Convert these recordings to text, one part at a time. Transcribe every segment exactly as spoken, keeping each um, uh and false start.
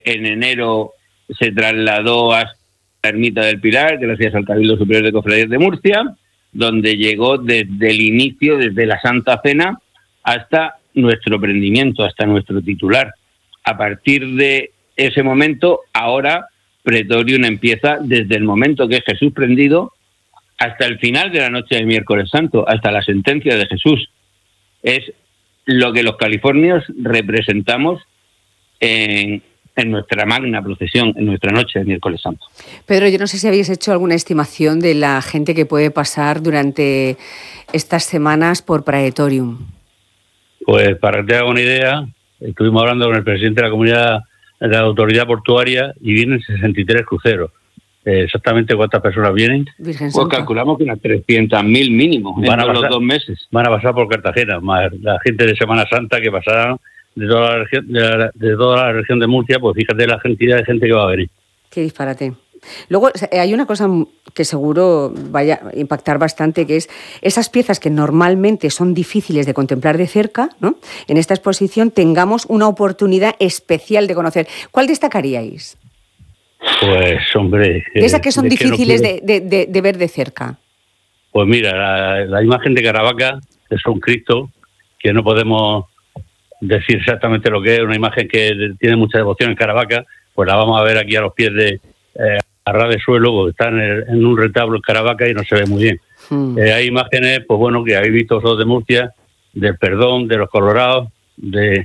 en enero se trasladó a la Ermita del Pilar, gracias al Cabildo Superior de Cofradías de Murcia, donde llegó desde el inicio, desde la Santa Cena, hasta nuestro prendimiento, hasta nuestro titular. A partir de ese momento, ahora Praetorium empieza desde el momento que es Jesús prendido hasta el final de la noche de Miércoles Santo, hasta la sentencia de Jesús. Es lo que los californios representamos en, en nuestra magna procesión, en nuestra noche de Miércoles Santo. Pedro, yo no sé si habéis hecho alguna estimación de la gente que puede pasar durante estas semanas por Praetorium. Pues para que te haga una idea, estuvimos hablando con el presidente de la comunidad de la autoridad portuaria y vienen sesenta y tres cruceros. Eh, ¿Exactamente cuántas personas vienen? Pues calculamos que unas trescientas mil mínimo en todos los dos meses. Van a pasar por Cartagena, más la gente de Semana Santa que pasarán de toda la región de, la, de toda la región de Murcia, pues fíjate la cantidad de gente que va a venir. Qué disparate. Luego hay una cosa que seguro vaya a impactar bastante, que es esas piezas que normalmente son difíciles de contemplar de cerca, ¿no? En esta exposición tengamos una oportunidad especial de conocer. ¿Cuál destacaríais? Pues, hombre... De esas que son difíciles que no de, de, de ver de cerca. Pues mira, la, la imagen de Caravaca, que es un Cristo, que no podemos decir exactamente lo que es, una imagen que tiene mucha devoción en Caravaca, pues la vamos a ver aquí a los pies de... Eh, a ras de suelo, porque está en, el, en un retablo en Caravaca y no se ve muy bien. Hmm. Eh, hay imágenes, pues bueno, que habéis visto vosotros de Murcia, del perdón, de los colorados, de...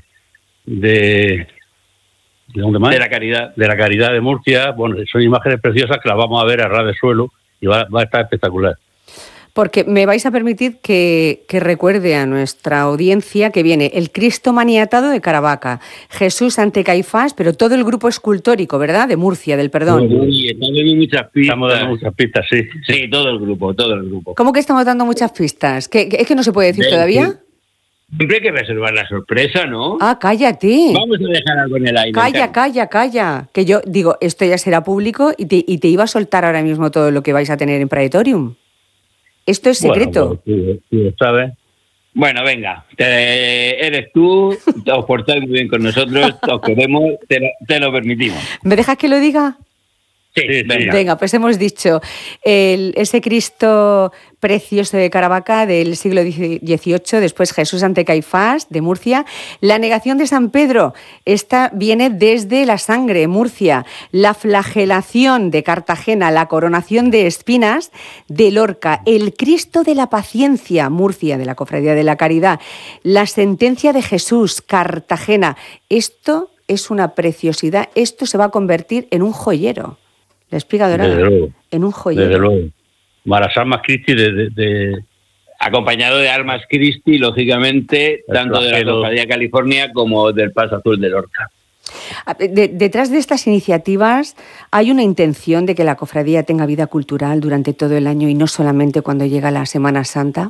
de ¿De dónde más? De la Caridad. De la Caridad de Murcia. Bueno, son imágenes preciosas que las vamos a ver a ras de suelo y va, va a estar espectacular. Porque me vais a permitir que, que recuerde a nuestra audiencia que viene el Cristo maniatado de Caravaca, Jesús ante Caifás, pero todo el grupo escultórico, ¿verdad?, de Murcia, del perdón. Sí, estamos dando muchas pistas. Estamos dando muchas pistas, sí. Sí, todo el grupo, todo el grupo. ¿Cómo que estamos dando muchas pistas? ¿Que, que, ¿Es que no se puede decir de, todavía? Sí. Siempre hay que reservar la sorpresa, ¿no? Ah, cállate. Vamos a dejar algo en el aire. Calla, calla, calla. Que yo digo, esto ya será público y te, y te iba a soltar ahora mismo todo lo que vais a tener en Praetorium. Esto es secreto. Bueno, pues, sí, sí, ¿sabes? Bueno, venga, te, eres tú, te os portáis muy bien con nosotros, os queremos, te lo, te lo permitimos. ¿Me dejas que lo diga? Sí, sí, venga. Venga, pues hemos dicho, el, ese Cristo precioso de Caravaca del siglo dieciocho, después Jesús ante Caifás de Murcia, la negación de San Pedro, esta viene desde la Sangre, Murcia, la flagelación de Cartagena, la coronación de espinas de Lorca, el Cristo de la Paciencia, Murcia, de la Cofradía de la Caridad, la sentencia de Jesús, Cartagena. Esto es una preciosidad, esto se va a convertir en un joyero. La espiga dorada, en un joyero. Desde luego. Maras Almas Christi de, de, de... acompañado de Almas Christi, lógicamente, el tanto flagelo. De la Cofradía California como del Paso Azul de Lorca. De, detrás de estas iniciativas hay una intención de que la cofradía tenga vida cultural durante todo el año y no solamente cuando llega la Semana Santa.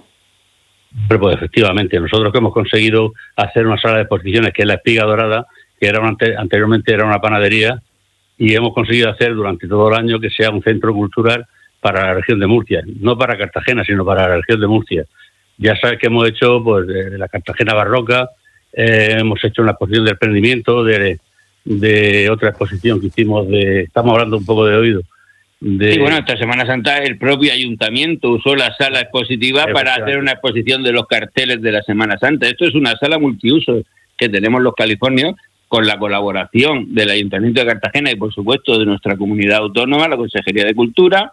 Pero pues efectivamente, nosotros que hemos conseguido hacer una sala de exposiciones que es la Espiga Dorada, que era una, anteriormente era una panadería, y hemos conseguido hacer durante todo el año que sea un centro cultural para la región de Murcia, no para Cartagena, sino para la región de Murcia. Ya sabes que hemos hecho pues de la Cartagena barroca, eh, hemos hecho una exposición del prendimiento, de, de otra exposición que hicimos de, estamos hablando un poco de oído. De... Sí, bueno, esta Semana Santa el propio ayuntamiento usó la sala expositiva para hacer una exposición de los carteles de la Semana Santa. Esto es una sala multiuso que tenemos los californios, con la colaboración del Ayuntamiento de Cartagena y, por supuesto, de nuestra comunidad autónoma, la Consejería de Cultura,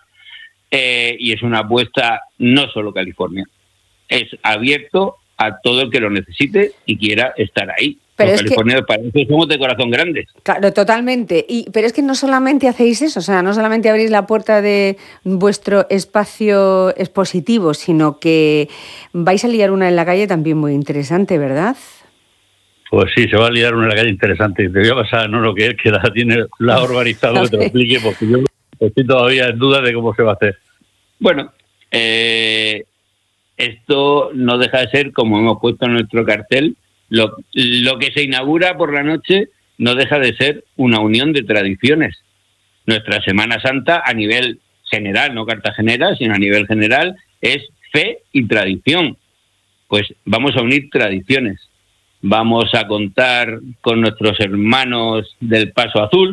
eh, y es una apuesta no solo California, es abierto a todo el que lo necesite y quiera estar ahí. Pero Los es californios que... para eso somos de corazón grandes. Claro, totalmente. Y, pero es que no solamente hacéis eso, o sea, no solamente abrís la puerta de vuestro espacio expositivo, sino que vais a liar una en la calle también muy interesante, ¿verdad? Pues sí, se va a liar una calle interesante. Te voy a pasar, no lo que es, que la tiene, la ha organizado, que te lo explique, porque yo estoy todavía en duda de cómo se va a hacer. Bueno, eh, esto no deja de ser, como hemos puesto en nuestro cartel, lo, lo que se inaugura por la noche no deja de ser una unión de tradiciones. Nuestra Semana Santa, a nivel general, no cartagenera, sino a nivel general, es fe y tradición. Pues vamos a unir tradiciones. vamos a contar con nuestros hermanos del Paso Azul,